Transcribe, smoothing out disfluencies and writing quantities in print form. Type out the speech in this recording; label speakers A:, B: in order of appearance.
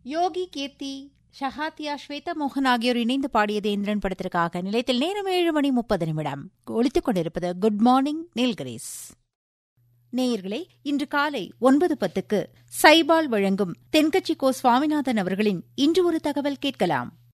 A: யோகி கீர்த்தி, ஷஹாத்தியா, ஸ்வேதா மோகன் ஆகியோர் இணைந்து பாடியது இந்திரன் படத்திற்காக. நிலையத்தில் நேரம் 7:30 ஒலித்துக் கொண்டிருப்பது குட் மார்னிங் நீல்கிரீஸ். நேயர்களே, இன்று காலை 9:10 சைபால் வழங்கும் தென்கட்சி கோ சுவாமிநாதன் அவர்களின் இன்று ஒரு தகவல் கேட்கலாம்.